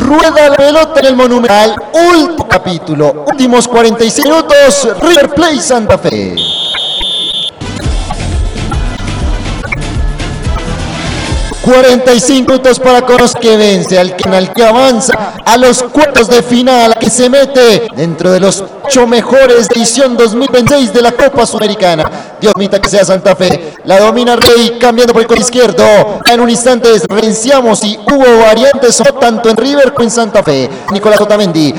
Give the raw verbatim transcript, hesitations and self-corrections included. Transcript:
rueda la pelota en el Monumental. Último capítulo, últimos cuarenta y seis minutos, River Plate Santa Fe. cuarenta y cinco minutos para Coros, que vence al canal, que avanza a los cuartos de final, que se mete dentro de los ocho mejores de edición dos mil veintiséis de la Copa Sudamericana. Dios permita que sea Santa Fe. La domina Rey, cambiando por el costado izquierdo. En un instante revenciamos y hubo variantes tanto en River como en Santa Fe. Nicolás Otamendi